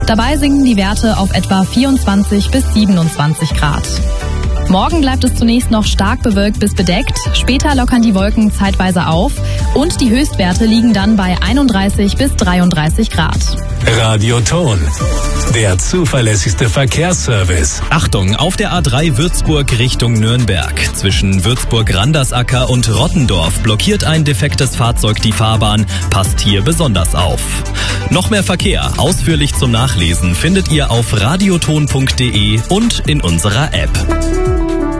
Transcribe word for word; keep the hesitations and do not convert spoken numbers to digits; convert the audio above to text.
Dabei sinken die Werte auf etwa vierundzwanzig bis siebenundzwanzig Grad. Morgen bleibt es zunächst noch stark bewölkt bis bedeckt, später lockern die Wolken zeitweise auf und die Höchstwerte liegen dann bei einunddreißig bis dreiunddreißig Grad. Radioton, der zuverlässigste Verkehrsservice. Achtung, auf der A drei Würzburg Richtung Nürnberg. Zwischen Würzburg-Randersacker und Rottendorf blockiert ein defektes Fahrzeug die Fahrbahn. Passt hier besonders auf. Noch mehr Verkehr, ausführlich zum Nachlesen, findet ihr auf radioton punkt de und in unserer App.